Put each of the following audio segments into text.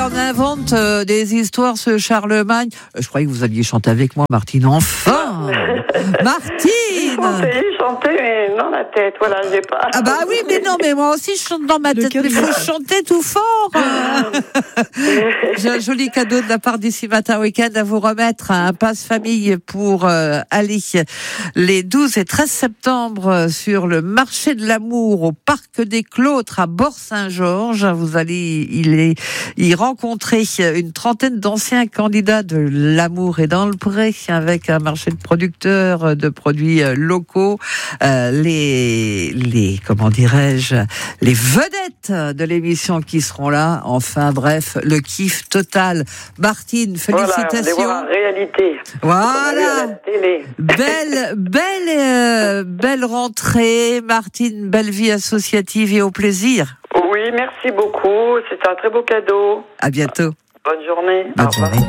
en invente des histoires, ce Charlemagne. Je croyais que vous alliez chanter avec moi, Martine. Enfin Martine Chanter, mais dans la tête, voilà, j'ai pas... Ah bah oui, mais non, mais moi aussi je chante dans ma tête, mais il faut chanter tout fort. J'ai un joli cadeau de la part d'Ici Matin Week-end à vous remettre, un passe famille pour aller les 12 et 13 septembre sur le marché de l'amour au Parc des Cloîtres à Bort-Saint-Georges. Vous allez y rencontrer une trentaine d'anciens candidats de l'amour et dans le pré, avec un marché de producteurs de produits locaux, comment dirais-je, les vedettes de l'émission qui seront là. Enfin bref, le kiff total. Martine, félicitations. Voilà, réalité. Voilà. Belle rentrée, Martine, belle vie associative et au plaisir. Oui, merci beaucoup. C'est un très beau cadeau. À bientôt. Bonne journée. Bonne journée.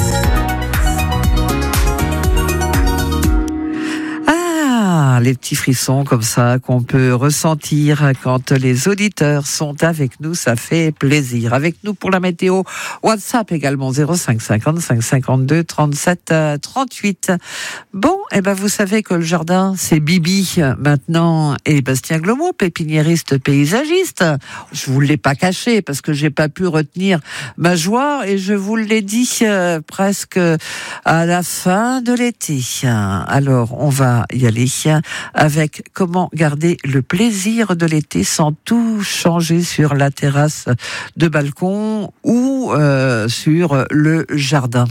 Les petits frissons comme ça qu'on peut ressentir quand les auditeurs sont avec nous, ça fait plaisir. Avec nous pour la météo, WhatsApp également 05 55 52 37 38. Bon, vous savez que le jardin c'est Bibi maintenant et Bastien Glomot, pépiniériste paysagiste. Je vous l'ai pas caché parce que j'ai pas pu retenir ma joie et je vous l'ai dit presque à la fin de l'été. Alors on va y aller avec comment garder le plaisir de l'été sans tout changer sur la terrasse de balcon ou sur le jardin.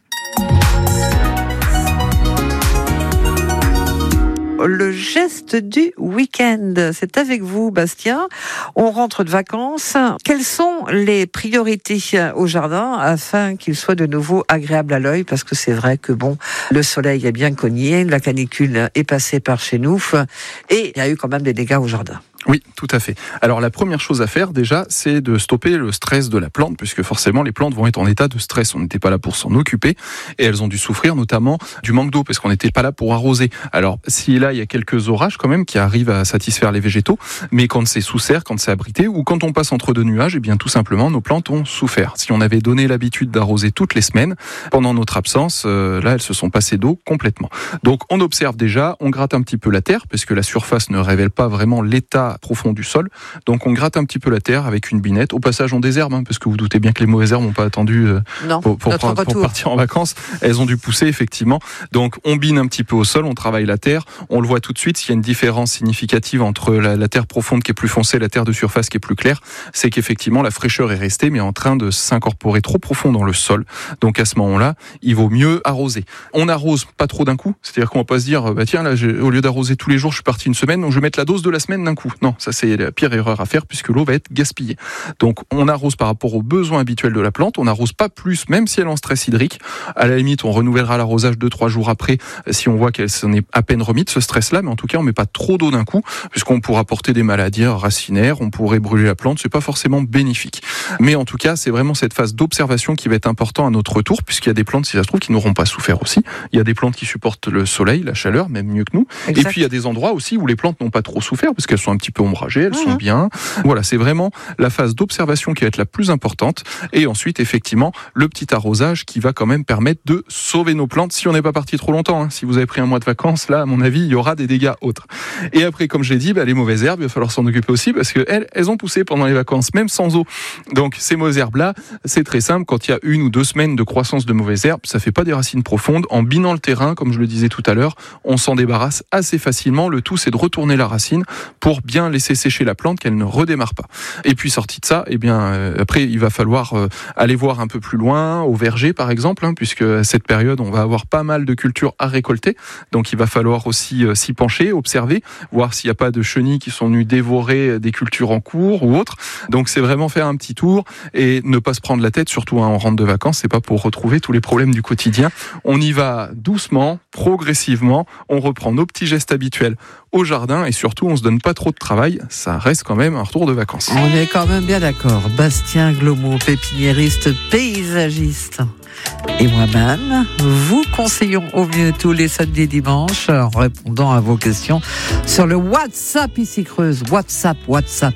Le geste du week-end, c'est avec vous, Bastien. On rentre de vacances. Quelles sont les priorités au jardin afin qu'il soit de nouveau agréable à l'œil? Parce que c'est vrai que le soleil est bien cogné, la canicule est passée par chez nous et il y a eu quand même des dégâts au jardin. Oui, tout à fait. Alors la première chose à faire déjà, c'est de stopper le stress de la plante, puisque forcément les plantes vont être en état de stress. On n'était pas là pour s'en occuper et elles ont dû souffrir notamment du manque d'eau, parce qu'on n'était pas là pour arroser. Alors si là il y a quelques orages quand même qui arrivent à satisfaire les végétaux, mais quand c'est sous serre, quand c'est abrité ou quand on passe entre deux nuages, tout simplement nos plantes ont souffert. Si on avait donné l'habitude d'arroser toutes les semaines, pendant notre absence, là elles se sont passées d'eau complètement. Donc on observe déjà, on gratte un petit peu la terre, parce que la surface ne révèle pas vraiment l'état profond du sol, donc on gratte un petit peu la terre avec une binette. Au passage on désherbe, parce que vous doutez bien que les mauvaises herbes n'ont pas attendu pour partir en vacances, elles ont dû pousser effectivement, donc on bine un petit peu au sol, on travaille la terre, on le voit tout de suite. S'il y a une différence significative entre la terre profonde qui est plus foncée et la terre de surface qui est plus claire, c'est qu'effectivement la fraîcheur est restée mais en train de s'incorporer trop profond dans le sol, donc à ce moment-là il vaut mieux arroser. On arrose pas trop d'un coup, c'est-à-dire qu'on va pas se dire tiens là au lieu d'arroser tous les jours je suis parti une semaine, donc je vais mettre la dose de la semaine d'un coup. Non, ça c'est la pire erreur à faire puisque l'eau va être gaspillée. Donc on arrose par rapport aux besoins habituels de la plante, on n'arrose pas plus même si elle est en stress hydrique. À la limite on renouvellera l'arrosage 2-3 jours après si on voit qu'elle s'en est à peine remise de ce stress là, mais en tout cas on met pas trop d'eau d'un coup puisqu'on pourra porter des maladies racinaires, on pourrait brûler la plante, c'est pas forcément bénéfique. Mais en tout cas c'est vraiment cette phase d'observation qui va être importante à notre retour, puisqu'il y a des plantes si ça se trouve qui n'auront pas souffert aussi, il y a des plantes qui supportent le soleil, la chaleur, même mieux que nous. Exact. Et puis il y a des endroits aussi où les plantes n'ont pas trop souffert parce qu'elles sont un petit peu ombragées, elles sont bien. Voilà, c'est vraiment la phase d'observation qui va être la plus importante. Et ensuite, effectivement, le petit arrosage qui va quand même permettre de sauver nos plantes si on n'est pas parti trop longtemps. Si vous avez pris un mois de vacances, là, à mon avis, il y aura des dégâts autres. Et après, comme j'ai dit, les mauvaises herbes, il va falloir s'en occuper aussi parce que elles ont poussé pendant les vacances, même sans eau. Donc, ces mauvaises herbes-là, c'est très simple. Quand il y a 1 ou 2 semaines de croissance de mauvaises herbes, ça fait pas des racines profondes. En binant le terrain, comme je le disais tout à l'heure, on s'en débarrasse assez facilement. Le tout, c'est de retourner la racine pour bien laisser sécher la plante, qu'elle ne redémarre pas. Et puis sorti de ça, après il va falloir aller voir un peu plus loin, au verger par exemple, puisque à cette période on va avoir pas mal de cultures à récolter, donc il va falloir aussi s'y pencher, observer, voir s'il n'y a pas de chenilles qui sont venues dévorer des cultures en cours ou autres. Donc c'est vraiment faire un petit tour et ne pas se prendre la tête, surtout en rentre de vacances, c'est pas pour retrouver tous les problèmes du quotidien. On y va doucement, progressivement, on reprend nos petits gestes habituels au jardin et surtout on se donne pas trop de travail, ça reste quand même un retour de vacances. On est quand même bien d'accord. Bastien Glomot, pépiniériste paysagiste. Et moi-même, vous conseillons au mieux tous les samedis et dimanches en répondant à vos questions sur le WhatsApp ici Creuse. WhatsApp.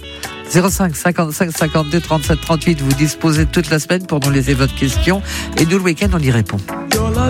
05 55 52 37 38. Vous disposez toute la semaine pour nous laisser votre question et nous le week-end on y répond.